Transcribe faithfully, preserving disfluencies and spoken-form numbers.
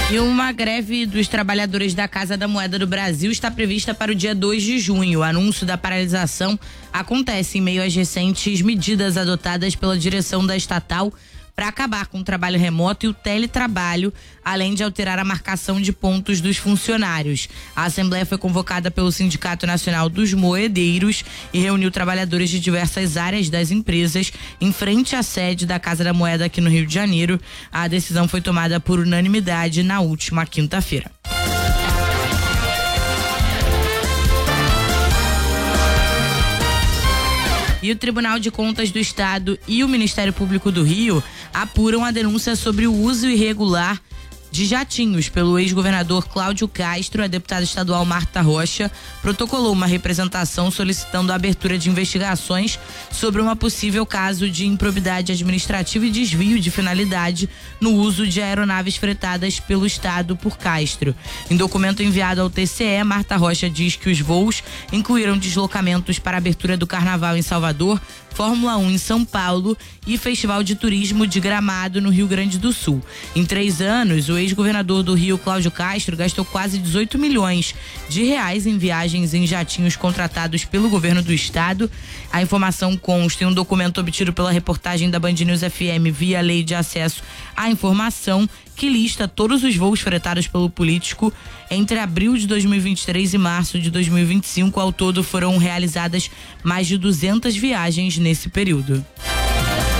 E uma greve dos trabalhadores da Casa da Moeda do Brasil está prevista para o dia dois de junho. O anúncio da paralisação acontece em meio às recentes medidas adotadas pela direção da estatal para acabar com o trabalho remoto e o teletrabalho, além de alterar a marcação de pontos dos funcionários. A Assembleia foi convocada pelo Sindicato Nacional dos Moedeiros e reuniu trabalhadores de diversas áreas das empresas em frente à sede da Casa da Moeda aqui no Rio de Janeiro. A decisão foi tomada por unanimidade na última quinta-feira. E o Tribunal de Contas do Estado e o Ministério Público do Rio apuram a denúncia sobre o uso irregular de jatinhos pelo ex-governador Cláudio Castro. A deputada estadual Marta Rocha protocolou uma representação solicitando a abertura de investigações sobre uma possível caso de improbidade administrativa e desvio de finalidade no uso de aeronaves fretadas pelo Estado por Castro. Em documento enviado ao T C E, Marta Rocha diz que os voos incluíram deslocamentos para a abertura do Carnaval em Salvador, Fórmula um em São Paulo e Festival de Turismo de Gramado no Rio Grande do Sul. Em três anos, o ex-governador do Rio, Cláudio Castro, gastou quase dezoito milhões de reais em viagens em jatinhos contratados pelo governo do estado. A informação consta em um documento obtido pela reportagem da Band News F M via Lei de Acesso à Informação, que lista todos os voos fretados pelo político entre abril de dois mil e vinte e três e março de dois mil e vinte e cinco. Ao todo foram realizadas mais de duzentas viagens nesse período.